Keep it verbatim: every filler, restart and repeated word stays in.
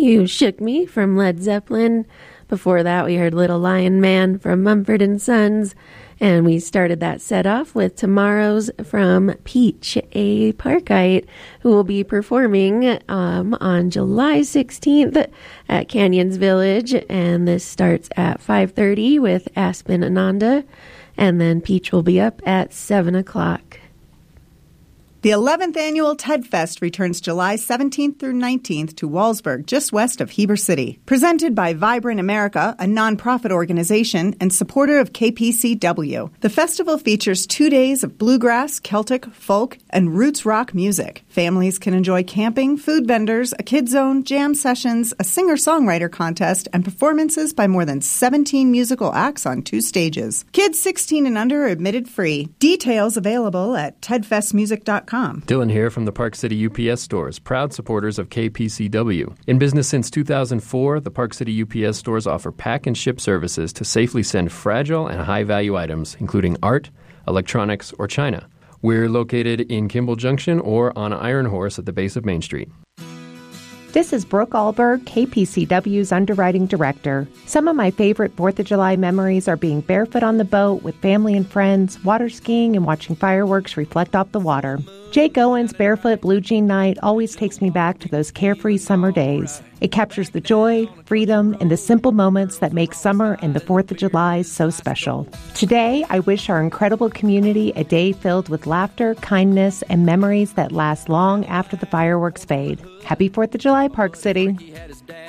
You Shook Me from Led Zeppelin. Before that, we heard Little Lion Man from Mumford and Sons. And we started that set off with Tomorrow's from Peach, a Parkite, who will be performing um, on July sixteenth at Canyons Village. And this starts at five thirty with Aspen Ananda. And then Peach will be up at seven o'clock. The eleventh Annual TED Fest returns July seventeenth through nineteenth to Wallsburg, just west of Heber City. Presented by Vibrant America, a nonprofit organization and supporter of K P C W. The festival features two days of bluegrass, Celtic, folk, and roots rock music. Families can enjoy camping, food vendors, a kid zone, jam sessions, a singer-songwriter contest, and performances by more than seventeen musical acts on two stages. Kids sixteen and under are admitted free. Details available at ted fest music dot com. Dylan here from the Park City U P S stores, proud supporters of K P C W. In business since two thousand four, the Park City U P S stores offer pack and ship services to safely send fragile and high-value items, including art, electronics, or china. We're located in Kimball Junction or on Iron Horse at the base of Main Street. This is Brooke Alberg, K P C W's underwriting director. Some of my favorite fourth of July memories are being barefoot on the boat with family and friends, water skiing, and watching fireworks reflect off the water. Jake Owen's Barefoot Blue Jean Night always takes me back to those carefree summer days. It captures the joy, freedom, and the simple moments that make summer and the fourth of July so special. Today, I wish our incredible community a day filled with laughter, kindness, and memories that last long after the fireworks fade. Happy fourth of July, Park City.